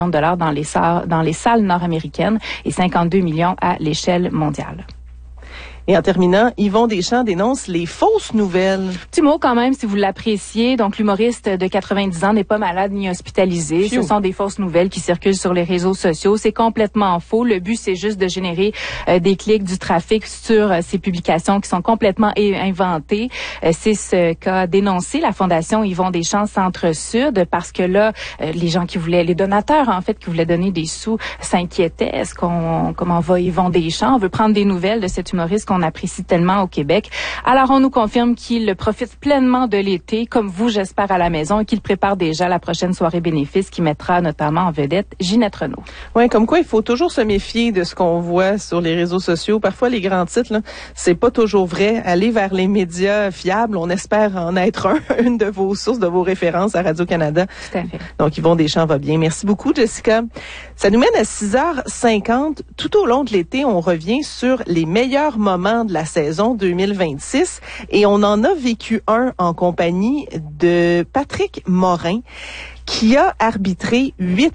de dollars dans les salles nord-américaines et 52 millions à l'échelle mondiale. Et en terminant, Yvon Deschamps dénonce les fausses nouvelles. Petit mot quand même, si vous l'appréciez. Donc, l'humoriste de 90 ans n'est pas malade ni hospitalisé. Ce sont des fausses nouvelles qui circulent sur les réseaux sociaux. C'est complètement faux. Le but, c'est juste de générer des clics, du trafic sur ces publications qui sont complètement inventées. C'est ce qu'a dénoncé la Fondation Yvon Deschamps Centre-Sud parce que là, les donateurs, en fait, qui voulaient donner des sous, s'inquiétaient. Comment va Yvon Deschamps? On veut prendre des nouvelles de cet humoriste qu'on apprécie tellement au Québec. Alors, on nous confirme qu'il profite pleinement de l'été, comme vous, j'espère, à la maison, et qu'il prépare déjà la prochaine soirée bénéfice qui mettra notamment en vedette Ginette Renault. Oui, comme quoi il faut toujours se méfier de ce qu'on voit sur les réseaux sociaux. Parfois, les grands titres, là, c'est pas toujours vrai. Allez vers les médias fiables. On espère en être une de vos sources, de vos références à Radio-Canada. Tout à fait. Donc, Yvon Deschamps va bien. Merci beaucoup, Jessica. Ça nous mène à 6h50. Tout au long de l'été, on revient sur les meilleurs moments de la saison 2026 et on en a vécu un en compagnie de Patrick Morin qui a arbitré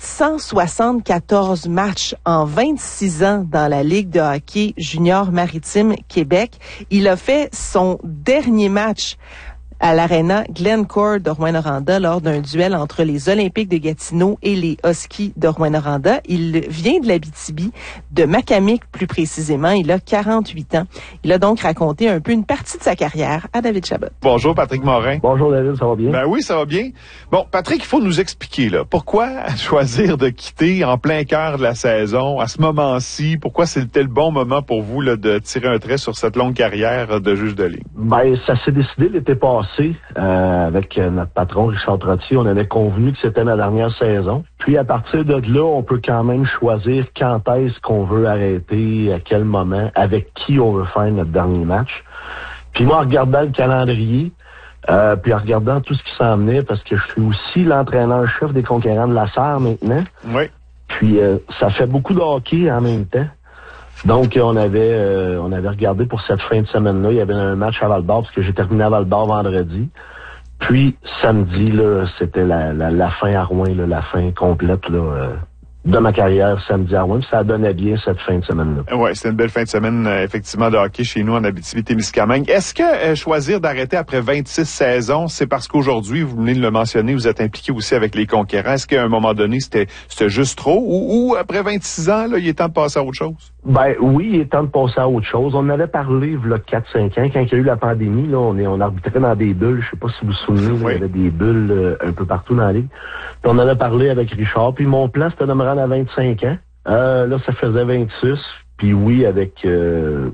874 matchs en 26 ans dans la Ligue de hockey junior maritime Québec. Il a fait son dernier match à l'Arena Glencore de Rouyn-Noranda lors d'un duel entre les Olympiques de Gatineau et les Huskies de Rouyn-Noranda. Il vient de l'Abitibi, de Macamic plus précisément. Il a 48 ans. Il a donc raconté un peu une partie de sa carrière à David Chabot. Bonjour Patrick Morin. Bonjour David, ça va bien? Ben oui, ça va bien. Bon, Patrick, il faut nous expliquer là, pourquoi choisir de quitter en plein cœur de la saison, à ce moment-ci, pourquoi c'était le bon moment pour vous là, de tirer un trait sur cette longue carrière de juge de ligne? Ben, ça s'est décidé l'été passé. Avec notre patron Richard Trottier, on avait convenu que c'était ma dernière saison. Puis à partir de là, on peut quand même choisir quand est-ce qu'on veut arrêter, à quel moment, avec qui on veut faire notre dernier match. Puis moi, en regardant le calendrier, puis en regardant tout ce qui s'en venait, parce que je suis aussi l'entraîneur-chef des Conquérants de la Sarre maintenant. Oui. Puis ça fait beaucoup de hockey en même temps. Donc, on avait regardé pour cette fin de semaine-là. Il y avait un match à Val-d'Or, parce que j'ai terminé à Val-d'Or vendredi. Puis, samedi, là, c'était la fin à Rouyn, là, la fin complète, là, de ma carrière samedi à Rouyn. Puis ça donnait bien cette fin de semaine-là. Ouais, c'était une belle fin de semaine, effectivement, de hockey chez nous en Abitibi-Témiscamingue. Est-ce que choisir d'arrêter après 26 saisons, c'est parce qu'aujourd'hui, vous venez de le mentionner, vous êtes impliqué aussi avec les Conquérants. Est-ce qu'à un moment donné, c'était juste trop? Ou après 26 ans, là, il est temps de passer à autre chose? Ben oui, il est temps de passer à autre chose. On en avait parlé il y a 4-5 ans, quand il y a eu la pandémie, là, on arbitrait dans des bulles, je sais pas si vous vous souvenez, oui. Il y avait des bulles un peu partout dans la ligue. Puis on en avait parlé avec Richard, puis mon plan c'était de me rendre à 25 ans. Là, ça faisait 26, puis oui, avec le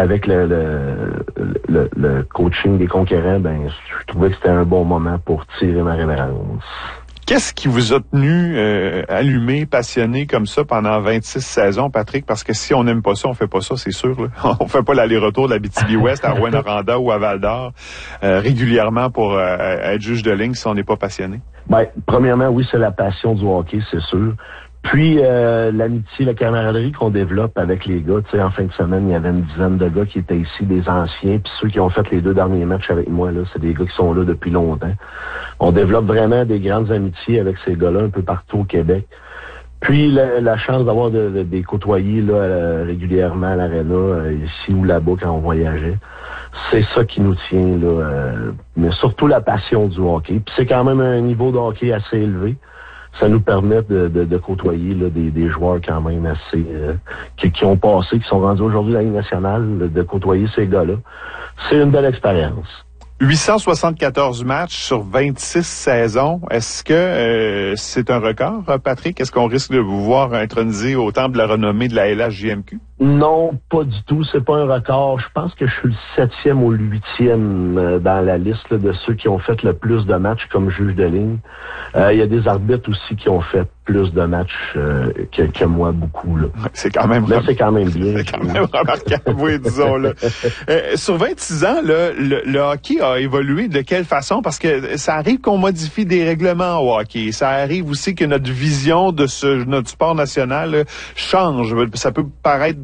coaching des Conquérants, ben je trouvais que c'était un bon moment pour tirer ma révérence. Qu'est-ce qui vous a tenu allumé, passionné comme ça pendant 26 saisons, Patrick? Parce que si on n'aime pas ça, on fait pas ça, c'est sûr. Là. On fait pas l'aller-retour de l'Abitibi-Ouest à Rouyn-Noranda ou à Val-d'Or régulièrement pour être juge de ligne si on n'est pas passionné. Ben, premièrement, oui, c'est la passion du hockey, c'est sûr. Puis l'amitié, la camaraderie qu'on développe avec les gars. Tu sais, en fin de semaine, il y avait une dizaine de gars qui étaient ici, des anciens. Puis ceux qui ont fait les 2 derniers matchs avec moi, là, c'est des gars qui sont là depuis longtemps. On développe vraiment des grandes amitiés avec ces gars-là un peu partout au Québec. Puis la chance d'avoir des côtoyés là, régulièrement à l'aréna, ici ou là-bas quand on voyageait. C'est ça qui nous tient, là. Mais surtout la passion du hockey. Puis c'est quand même un niveau de hockey assez élevé. Ça nous permet de côtoyer là, des joueurs quand même assez qui ont passé, qui sont rendus aujourd'hui à la Ligue nationale, de côtoyer ces gars-là. C'est une belle expérience. 874 matchs sur 26 saisons. Est-ce que c'est un record, Patrick? Est-ce qu'on risque de vous voir intronisé au temple de la renommée de la LHJMQ? Non, pas du tout. C'est pas un record. Je pense que je suis le 7e ou le 8e dans la liste là, de ceux qui ont fait le plus de matchs comme juge de ligne. Il y a des arbitres aussi qui ont fait plus de matchs que moi, beaucoup. Là. C'est quand même c'est quand même bien. C'est quand même remarquable, oui, disons-le. Sur 26 ans, là, le hockey a évolué de quelle façon? Parce que ça arrive qu'on modifie des règlements au hockey. Ça arrive aussi que notre vision de notre sport national change. Ça peut paraître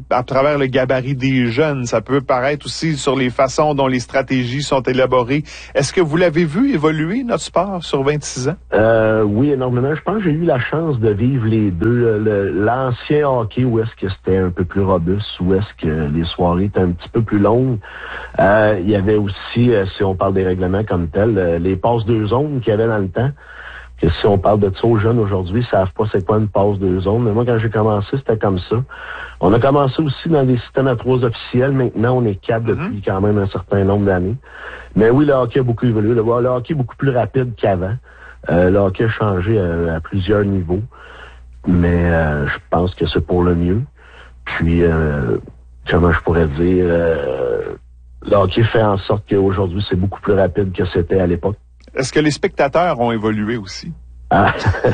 à travers le gabarit des jeunes. Ça peut paraître aussi sur les façons dont les stratégies sont élaborées. Est-ce que vous l'avez vu évoluer, notre sport, sur 26 ans? Oui, énormément. Je pense que j'ai eu la chance de vivre les deux. L'ancien hockey, où est-ce que c'était un peu plus robuste, où est-ce que les soirées étaient un petit peu plus longues. Il y avait aussi, si on parle des règlements comme tels, les passes 2 zones qu'il y avait dans le temps. Que si on parle de ça aux jeunes aujourd'hui, ils savent pas c'est quoi une passe 2 zones. Mais moi, quand j'ai commencé, c'était comme ça. On a commencé aussi dans des systèmes à 3 officiels. Maintenant, on est 4 depuis quand même un certain nombre d'années. Mais oui, le hockey a beaucoup évolué. Le hockey est beaucoup plus rapide qu'avant. Le hockey a changé à plusieurs niveaux. Mais je pense que c'est pour le mieux. Puis, comment je pourrais dire, le hockey fait en sorte qu'aujourd'hui, c'est beaucoup plus rapide que c'était à l'époque. Est-ce que les spectateurs ont évolué aussi? Ah.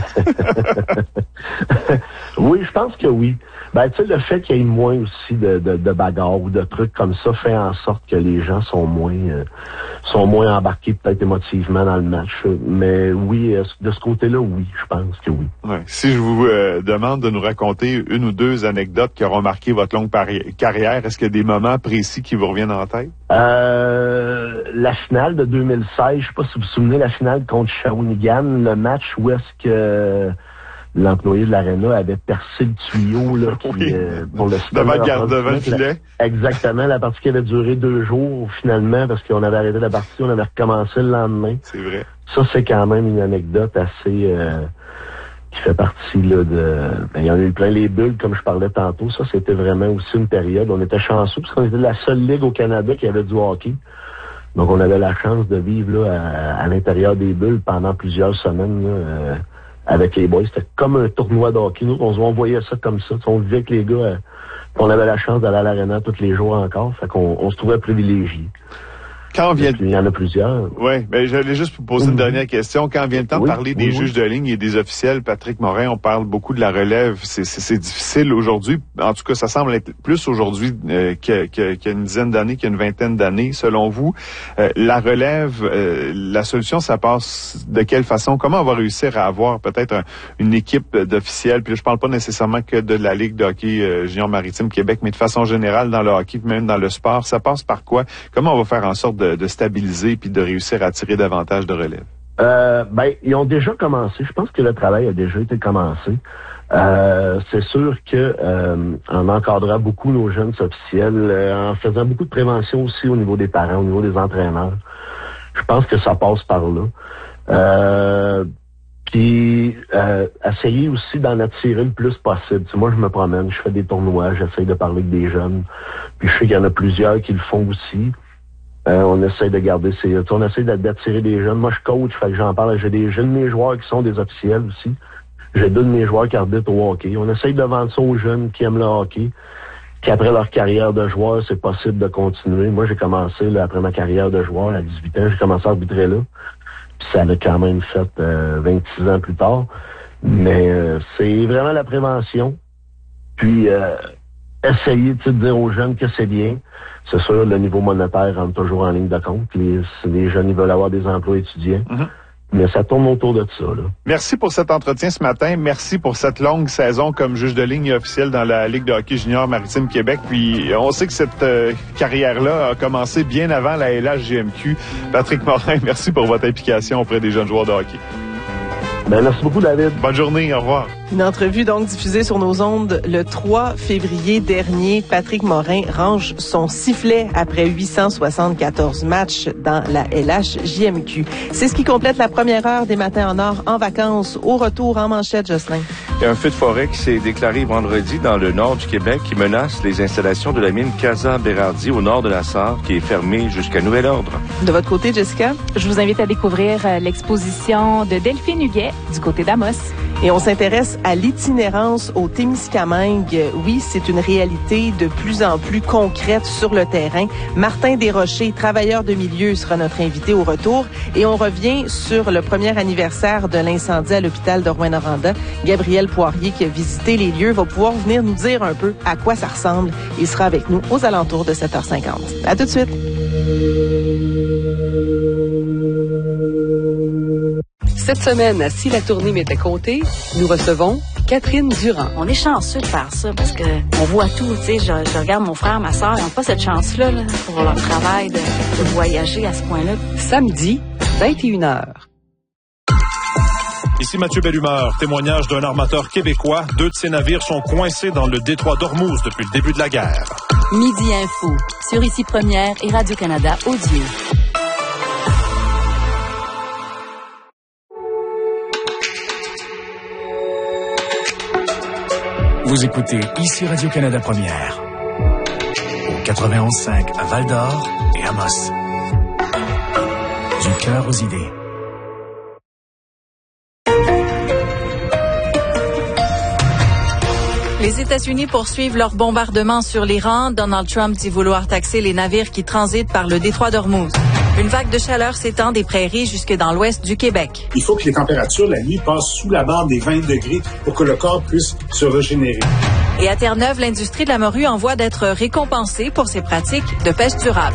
Oui, je pense que oui. Ben, tu sais, le fait qu'il y ait moins aussi de bagarres ou de trucs comme ça fait en sorte que les gens sont moins embarqués peut-être émotivement dans le match. Mais oui, de ce côté-là, oui, je pense que oui. Ouais. Si je vous demande de nous raconter 1 ou 2 anecdotes qui auront marqué votre longue carrière, est-ce qu'il y a des moments précis qui vous reviennent en tête? La finale de 2016, je sais pas si vous vous souvenez, la finale contre Shawinigan, le match où est-ce que l'employé de l'Arena avait percé le tuyau là, oui. Pour le devant le filet. Exactement, la partie qui avait duré 2 jours finalement parce qu'on avait arrêté la partie, on avait recommencé le lendemain. C'est vrai. Ça, c'est quand même une anecdote assez qui fait partie là il y en a eu plein les bulles, comme je parlais tantôt. Ça, c'était vraiment aussi une période. On était chanceux parce qu'on était la seule ligue au Canada qui avait du hockey. Donc, on avait la chance de vivre là, à l'intérieur des bulles pendant plusieurs semaines là, avec les boys. C'était comme un tournoi de hockey. Nous, on voyait ça comme ça. On vivait avec les gars. On avait la chance d'aller à l'aréna tous les jours encore. Fait qu'on se trouvait privilégiés. Il y en a plusieurs. Oui, ben j'allais juste vous poser une dernière question. Quand vient le temps de parler des juges de ligne et des officiels, Patrick Morin, on parle beaucoup de la relève. C'est difficile aujourd'hui. En tout cas, ça semble être plus aujourd'hui qu'il y a une dizaine d'années, qu'il y a une vingtaine d'années. Selon vous, la relève, la solution, ça passe de quelle façon? Comment on va réussir à avoir peut-être une équipe d'officiels? Puis là, je parle pas nécessairement que de la Ligue de hockey junior maritime Québec, mais de façon générale dans le hockey, même dans le sport. Ça passe par quoi? Comment on va faire en sorte de stabiliser puis de réussir à attirer davantage de relève? Ils ont déjà commencé. Je pense que le travail a déjà été commencé. C'est sûr que en encadrant beaucoup nos jeunes officiels, en faisant beaucoup de prévention aussi au niveau des parents, au niveau des entraîneurs. Je pense que ça passe par là. Puis essayer aussi d'en attirer le plus possible. Tu sais, moi, je me promène, je fais des tournois, j'essaye de parler avec des jeunes. Puis je sais qu'il y en a plusieurs qui le font aussi. On essaie de garder on essaie d'attirer des jeunes. Moi, je coach, fait que j'en parle. J'ai de mes joueurs qui sont des officiels aussi. J'ai 2 de mes joueurs qui arbitrent au hockey. On essaie de vendre ça aux jeunes qui aiment le hockey, qu'après leur carrière de joueur, c'est possible de continuer. Moi, j'ai commencé, là, après ma carrière de joueur, à 18 ans, j'ai commencé à arbitrer là. Puis ça a quand même fait 26 ans plus tard. Mais c'est vraiment la prévention. Puis essayer de dire aux jeunes que c'est bien. C'est sûr, le niveau monétaire rentre toujours en ligne de compte. Les jeunes, ils veulent avoir des emplois étudiants. Mais ça tourne autour de ça, là. Merci pour cet entretien ce matin. Merci pour cette longue saison comme juge de ligne officiel dans la Ligue de hockey junior maritime Québec. Puis on sait que cette carrière-là a commencé bien avant la LHJMQ. Patrick Morin, merci pour votre implication auprès des jeunes joueurs de hockey. Merci beaucoup, David. Bonne journée, au revoir. Une entrevue donc diffusée sur nos ondes le 3 février dernier. Patrick Morin range son sifflet après 874 matchs dans la LHJMQ. C'est ce qui complète la première heure des Matins en or en vacances. Au retour en manchette, Jocelyn. Il y a un feu de forêt qui s'est déclaré vendredi dans le nord du Québec qui menace les installations de la mine Casa-Berardi au nord de la Sarre qui est fermée jusqu'à nouvel ordre. De votre côté, Jessica? Je vous invite à découvrir l'exposition de Delphine Huguet du côté d'Amos. Et on s'intéresse à l'itinérance au Témiscamingue. Oui, c'est une réalité de plus en plus concrète sur le terrain. Martin Desrochers, travailleur de milieu, sera notre invité au retour. Et on revient sur le premier anniversaire de l'incendie à l'hôpital de Rouyn-Noranda. Gabriel Poirier, qui a visité les lieux, va pouvoir venir nous dire un peu à quoi ça ressemble. Il sera avec nous aux alentours de 7h50. À tout de suite. Cette semaine, à Si la tournée m'était comptée, nous recevons Catherine Durand. On est chanceux de faire ça parce que on voit tout. Tu sais, je regarde mon frère, ma sœur, ils n'ont pas cette chance-là là, pour leur travail de voyager à ce point-là. Samedi, 21h. Ici Mathieu Bellumeur, témoignage d'un armateur québécois. 2 de ses navires sont coincés dans le détroit d'Ormuz depuis le début de la guerre. Midi Info, sur Ici Première et Radio-Canada Audio. Vous écoutez Ici Radio-Canada Première. Au 91.5 à Val-d'Or et Amos. Du cœur aux idées. Les États-Unis poursuivent leur bombardement sur l'Iran. Donald Trump dit vouloir taxer les navires qui transitent par le détroit d'Ormuz. Une vague de chaleur s'étend des prairies jusque dans l'ouest du Québec. Il faut que les températures la nuit passent sous la barre des 20 degrés pour que le corps puisse se régénérer. Et à Terre-Neuve, l'industrie de la morue en voie d'être récompensée pour ses pratiques de pêche durable.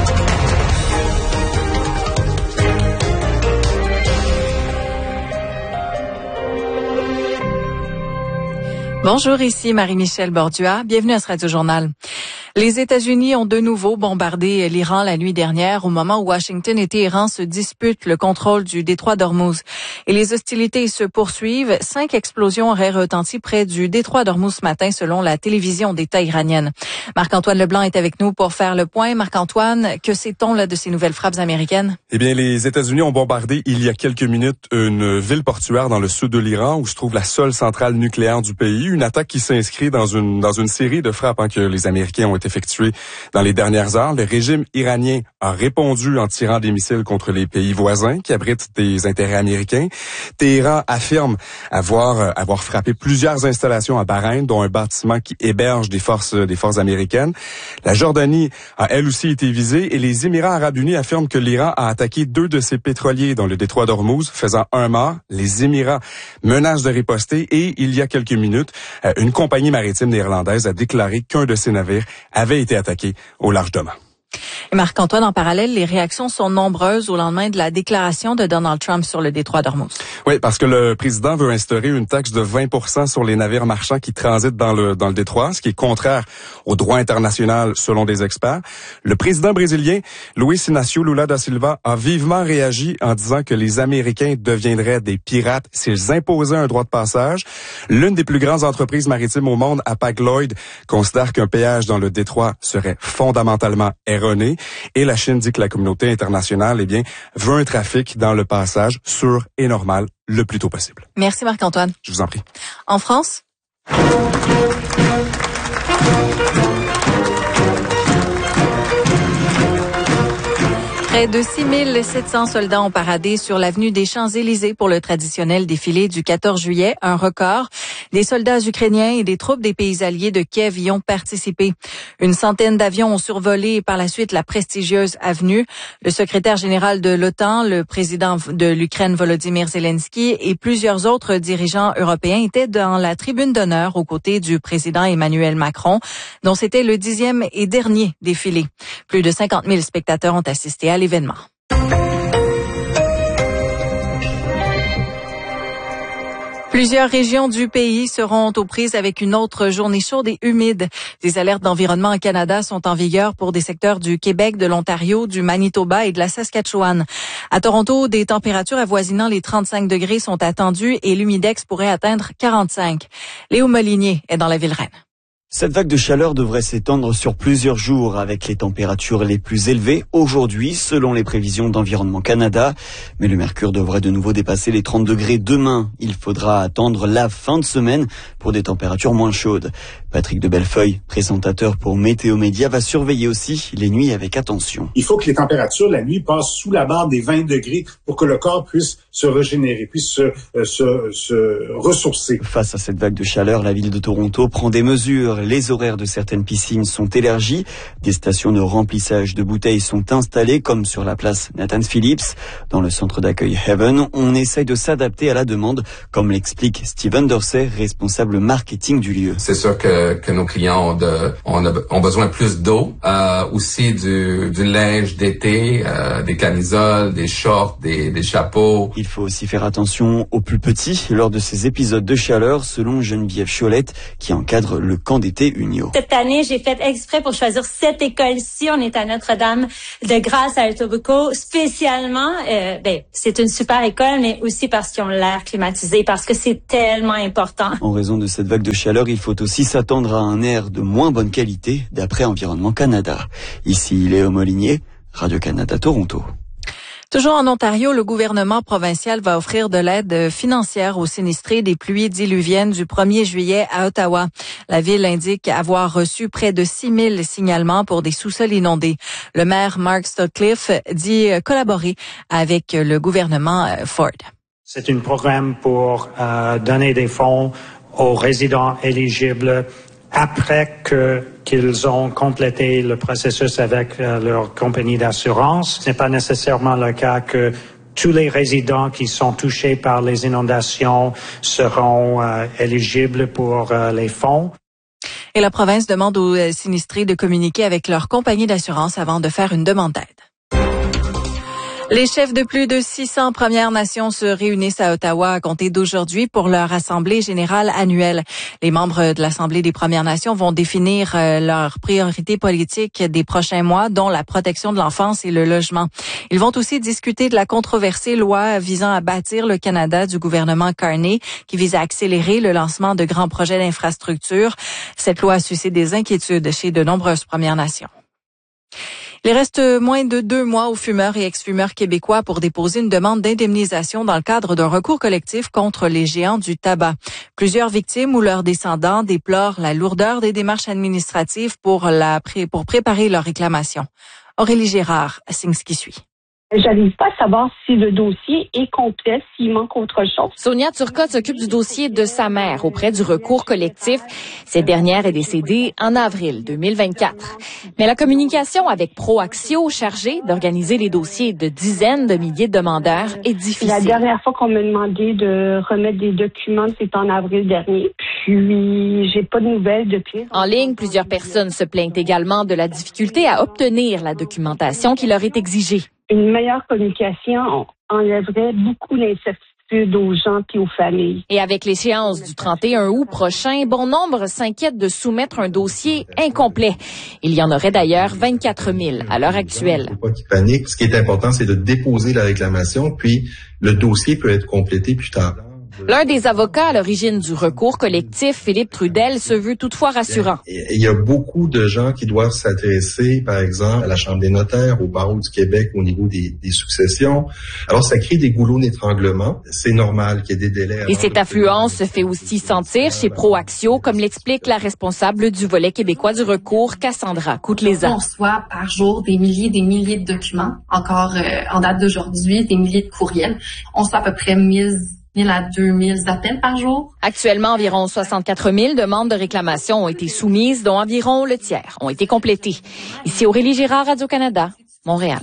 Bonjour, ici Marie-Michel Bordua. Bienvenue à ce Radio-Journal. Les États-Unis ont de nouveau bombardé l'Iran la nuit dernière au moment où Washington et Téhéran se disputent le contrôle du détroit d'Ormuz. Et les hostilités se poursuivent. 5 explosions auraient retenti près du détroit d'Ormuz ce matin selon la télévision d'État iranienne. Marc-Antoine Leblanc est avec nous pour faire le point. Marc-Antoine, que sait-on là de ces nouvelles frappes américaines? Eh bien, les États-Unis ont bombardé il y a quelques minutes une ville portuaire dans le sud de l'Iran où se trouve la seule centrale nucléaire du pays. Une attaque qui s'inscrit dans une série de frappes que les Américains ont effectuées dans les dernières heures. Le régime iranien a répondu en tirant des missiles contre les pays voisins qui abritent des intérêts américains. Téhéran affirme avoir frappé plusieurs installations à Bahreïn, dont un bâtiment qui héberge des forces américaines. La Jordanie a elle aussi été visée et les Émirats arabes unis affirment que l'Iran a attaqué 2 de ses pétroliers dans le détroit d'Ormuz, faisant 1 mort. Les Émirats menacent de riposter et il y a quelques minutes, une compagnie maritime néerlandaise a déclaré qu'un de ses navires avait été attaqué au large d'Oman. Et Marc-Antoine, en parallèle, les réactions sont nombreuses au lendemain de la déclaration de Donald Trump sur le détroit d'Ormuz. Oui, parce que le président veut instaurer une taxe de 20% sur les navires marchands qui transitent dans le détroit, ce qui est contraire au droit international selon des experts. Le président brésilien, Luiz Inácio Lula da Silva, a vivement réagi en disant que les Américains deviendraient des pirates s'ils imposaient un droit de passage. L'une des plus grandes entreprises maritimes au monde, Hapag-Lloyd, considère qu'un péage dans le détroit serait fondamentalement erroné. Et la Chine dit que la communauté internationale, veut un trafic dans le passage sûr et normal le plus tôt possible. Merci Marc-Antoine. Je vous en prie. En France? Près de 6700 soldats ont paradé sur l'avenue des Champs-Élysées pour le traditionnel défilé du 14 juillet, un record. Des soldats ukrainiens et des troupes des pays alliés de Kiev y ont participé. Une centaine d'avions ont survolé par la suite la prestigieuse avenue. Le secrétaire général de l'OTAN, le président de l'Ukraine Volodymyr Zelensky et plusieurs autres dirigeants européens étaient dans la tribune d'honneur aux côtés du président Emmanuel Macron, dont c'était le 10e et dernier défilé. Plus de 50 000 spectateurs ont assisté à l'événement. Plusieurs régions du pays seront aux prises avec une autre journée chaude et humide. Des alertes d'environnement au Canada sont en vigueur pour des secteurs du Québec, de l'Ontario, du Manitoba et de la Saskatchewan. À Toronto, des températures avoisinant les 35 degrés sont attendues et l'humidex pourrait atteindre 45. Léo Molinier est dans la ville reine. Cette vague de chaleur devrait s'étendre sur plusieurs jours avec les températures les plus élevées aujourd'hui selon les prévisions d'Environnement Canada. Mais le mercure devrait de nouveau dépasser les 30 degrés demain. Il faudra attendre la fin de semaine pour des températures moins chaudes. Patrick de Bellefeuille, présentateur pour Météo Média, va surveiller aussi les nuits avec attention. Il faut que les températures la nuit passent sous la barre des 20 degrés pour que le corps puisse se régénérer, puisse se ressourcer. Face à cette vague de chaleur, la ville de Toronto prend des mesures. les horaires de certaines piscines sont élargis. Des stations de remplissage de bouteilles sont installées, comme sur la place Nathan Phillips. Dans le centre d'accueil Heaven, on essaye de s'adapter à la demande, comme l'explique Steven Dorsey, responsable marketing du lieu. C'est sûr que nos clients ont besoin plus d'eau, aussi du linge d'été, des camisoles, des shorts, des chapeaux. Il faut aussi faire attention aux plus petits lors de ces épisodes de chaleur, selon Geneviève Chiolette, qui encadre le camp d'été Unio. Cette année, j'ai fait exprès pour choisir cette école-ci. On est à Notre-Dame de Grâce à Etobicoke, spécialement. C'est une super école, mais aussi parce qu'ils ont l'air climatisé, parce que c'est tellement important. En raison de cette vague de chaleur, il faut aussi s'attendre à un air de moins bonne qualité, d'après Environnement Canada. Ici, Léo Molinier, Radio-Canada Toronto. Toujours en Ontario, le gouvernement provincial va offrir de l'aide financière aux sinistrés des pluies diluviennes du 1er juillet à Ottawa. La ville indique avoir reçu près de 6 000 signalements pour des sous-sols inondés. Le maire Mark Sutcliffe dit collaborer avec le gouvernement Ford. C'est un programme pour donner des fonds aux résidents éligibles après qu'ils ont complété le processus avec leur compagnie d'assurance. Ce n'est pas nécessairement le cas que tous les résidents qui sont touchés par les inondations seront éligibles pour les fonds. Et la province demande aux sinistrés de communiquer avec leur compagnie d'assurance avant de faire une demande d'aide. Les chefs de plus de 600 Premières Nations se réunissent à Ottawa à compter d'aujourd'hui pour leur Assemblée générale annuelle. Les membres de l'Assemblée des Premières Nations vont définir leurs priorités politiques des prochains mois, dont la protection de l'enfance et le logement. Ils vont aussi discuter de la controversée loi visant à bâtir le Canada du gouvernement Carney, qui vise à accélérer le lancement de grands projets d'infrastructure. Cette loi suscite des inquiétudes chez de nombreuses Premières Nations. Il reste moins de 2 mois aux fumeurs et ex-fumeurs québécois pour déposer une demande d'indemnisation dans le cadre d'un recours collectif contre les géants du tabac. Plusieurs victimes ou leurs descendants déplorent la lourdeur des démarches administratives pour préparer leur réclamation. Aurélie Gérard signe ce qui suit. J'arrive pas à savoir si le dossier est complet, s'il manque autre chose. Sonia Turcotte s'occupe du dossier de sa mère auprès du recours collectif. Cette dernière est décédée en avril 2024. Mais la communication avec Proaxio, chargée d'organiser les dossiers de dizaines de milliers de demandeurs, est difficile. La dernière fois qu'on m'a demandé de remettre des documents, c'était en avril dernier. Puis, j'ai pas de nouvelles depuis. En ligne, plusieurs personnes se plaignent également de la difficulté à obtenir la documentation qui leur est exigée. Une meilleure communication enlèverait beaucoup d'incertitudes aux gens et aux familles. Et avec l'échéance du 31 août prochain, bon nombre s'inquiètent de soumettre un dossier incomplet. Il y en aurait d'ailleurs 24 000 à l'heure actuelle. Faut pas qu'ils paniquent. Ce qui est important, c'est de déposer la réclamation, puis le dossier peut être complété plus tard. L'un des avocats à l'origine du recours collectif, Philippe Trudel, se veut toutefois rassurant. Il y a beaucoup de gens qui doivent s'adresser, par exemple, à la Chambre des notaires, au barreau du Québec au niveau des successions. Alors, ça crée des goulots d'étranglement. C'est normal qu'il y ait des délais. Et cette affluence se fait aussi sentir chez Proaxio, comme l'explique la responsable du volet québécois du recours, Cassandra Couteléza. On reçoit par jour des milliers de documents, encore en date d'aujourd'hui, des milliers de courriels. On reçoit à peu près 1000 à 2000 appels par jour. Actuellement, environ 64 000 demandes de réclamation ont été soumises, dont environ le tiers ont été complétées. Ici Aurélie Gérard, Radio-Canada, Montréal.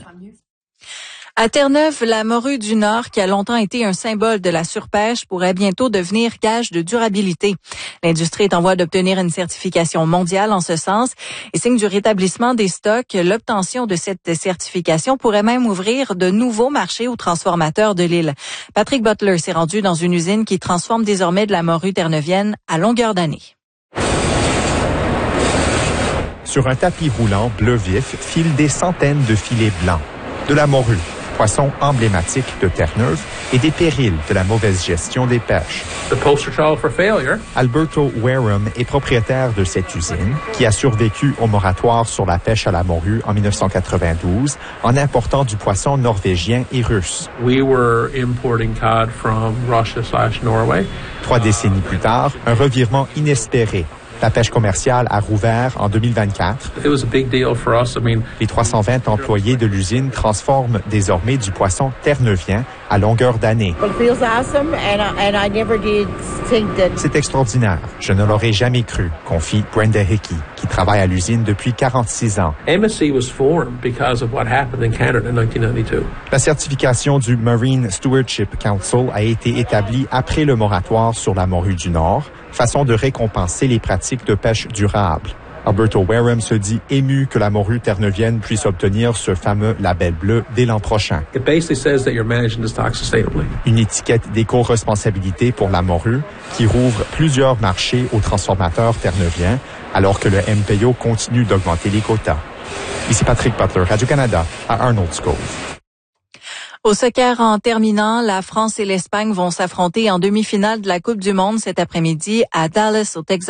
À Terre-Neuve, la morue du Nord, qui a longtemps été un symbole de la surpêche, pourrait bientôt devenir gage de durabilité. L'industrie est en voie d'obtenir une certification mondiale en ce sens. Et signe du rétablissement des stocks, l'obtention de cette certification pourrait même ouvrir de nouveaux marchés aux transformateurs de l'île. Patrick Butler s'est rendu dans une usine qui transforme désormais de la morue terneuvienne à longueur d'année. Sur un tapis roulant bleu vif filent des centaines de filets blancs. De la morue, poisson emblématique de Terre-Neuve, et des périls de la mauvaise gestion des pêches. Alberto Wareham est propriétaire de cette usine qui a survécu au moratoire sur la pêche à la morue en 1992 en important du poisson norvégien et russe. 3 décennies plus tard, un revirement inespéré. La pêche commerciale a rouvert en 2024. Les 320 employés de l'usine transforment désormais du poisson terre-neuvien à longueur d'année. C'est extraordinaire. Je ne l'aurais jamais cru, confie Brenda Hickey, qui travaille à l'usine depuis 46 ans. La certification du Marine Stewardship Council a été établie après le moratoire sur la morue du Nord, façon de récompenser les pratiques de pêche durable. Alberto Wareham se dit ému que la morue terre-neuvienne puisse obtenir ce fameux label bleu dès l'an prochain. Une étiquette d'éco-responsabilité pour la morue qui rouvre plusieurs marchés aux transformateurs terre-neuviens alors que le MPO continue d'augmenter les quotas. Ici Patrick Butler, Radio-Canada, à Arnold's Cove. Au soccer, en terminant, la France et l'Espagne vont s'affronter en demi-finale de la Coupe du Monde cet après-midi à Dallas, au Texas.